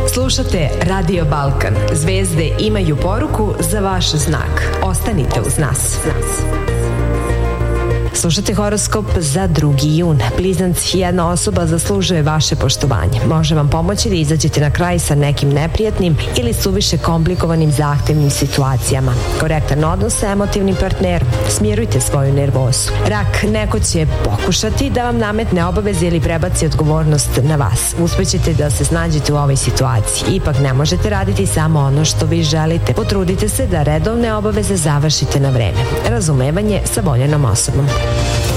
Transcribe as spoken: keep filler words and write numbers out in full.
Slušate Radio Balkan. Zvezde imaju poruku za vaš znak. Ostanite uz nas. Slušate horoskop za drugi jun. Blizanci, jedna osoba zaslužuje vaše poštovanje. Može vam pomoći da izađete na kraj sa nekim neprijatnim ili suviše komplikovanim zahtevnim situacijama. Korektan odnos sa emotivnim partnerom. Smirujte svoju nervozu. Rak, neko će pokušati da vam nametne obaveze ili prebaci odgovornost na vas. Uspećete da se snađete u ovoj situaciji. Ipak ne možete raditi samo ono što vi želite. Potrudite se da redovne obaveze završite na vreme. Razumevanje sa voljenom osobom.